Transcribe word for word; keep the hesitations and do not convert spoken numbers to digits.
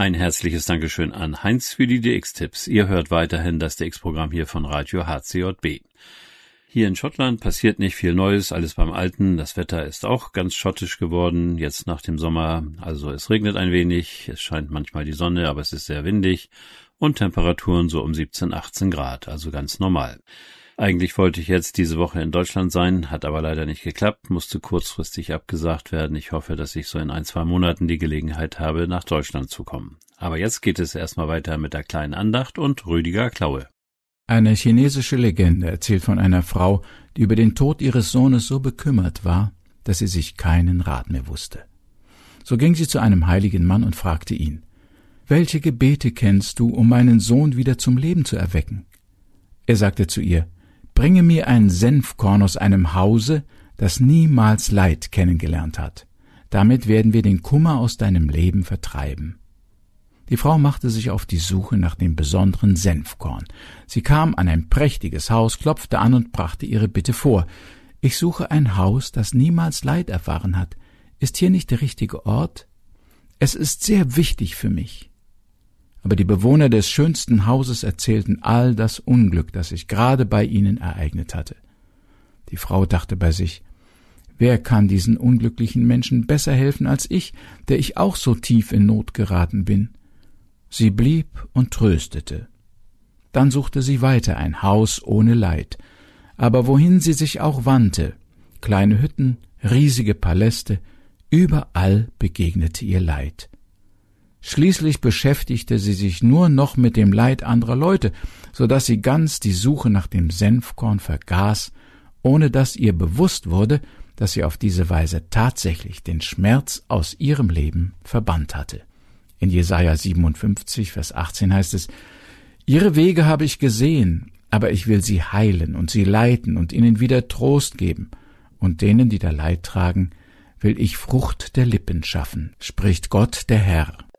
Ein herzliches Dankeschön an Heinz für die D X-Tipps. Ihr hört weiterhin das D X-Programm hier von Radio H C J B. Hier in Schottland passiert nicht viel Neues, alles beim Alten. Das Wetter ist auch ganz schottisch geworden, jetzt nach dem Sommer. Also es regnet ein wenig, es scheint manchmal die Sonne, aber es ist sehr windig und Temperaturen so um siebzehn, achtzehn Grad, also ganz normal. Eigentlich wollte ich jetzt diese Woche in Deutschland sein, hat aber leider nicht geklappt, musste kurzfristig abgesagt werden. Ich hoffe, dass ich so in ein, zwei Monaten die Gelegenheit habe, nach Deutschland zu kommen. Aber jetzt geht es erstmal weiter mit der kleinen Andacht und Rüdiger Klaue. Eine chinesische Legende erzählt von einer Frau, die über den Tod ihres Sohnes so bekümmert war, dass sie sich keinen Rat mehr wusste. So ging sie zu einem heiligen Mann und fragte ihn: »Welche Gebete kennst du, um meinen Sohn wieder zum Leben zu erwecken?« Er sagte zu ihr: »Bringe mir ein Senfkorn aus einem Hause, das niemals Leid kennengelernt hat. Damit werden wir den Kummer aus deinem Leben vertreiben.« Die Frau machte sich auf die Suche nach dem besonderen Senfkorn. Sie kam an ein prächtiges Haus, klopfte an und brachte ihre Bitte vor. »Ich suche ein Haus, das niemals Leid erfahren hat. Ist hier nicht der richtige Ort? Es ist sehr wichtig für mich.« Aber die Bewohner des schönsten Hauses erzählten all das Unglück, das sich gerade bei ihnen ereignet hatte. Die Frau dachte bei sich: Wer kann diesen unglücklichen Menschen besser helfen als ich, der ich auch so tief in Not geraten bin? Sie blieb und tröstete. Dann suchte sie weiter ein Haus ohne Leid. Aber wohin sie sich auch wandte, kleine Hütten, riesige Paläste, überall begegnete ihr Leid. Schließlich beschäftigte sie sich nur noch mit dem Leid anderer Leute, so dass sie ganz die Suche nach dem Senfkorn vergaß, ohne dass ihr bewusst wurde, dass sie auf diese Weise tatsächlich den Schmerz aus ihrem Leben verbannt hatte. In Jesaja siebenundfünfzig, Vers achtzehn heißt es: »Ihre Wege habe ich gesehen, aber ich will sie heilen und sie leiten und ihnen wieder Trost geben. Und denen, die da Leid tragen, will ich Frucht der Lippen schaffen, spricht Gott der Herr.«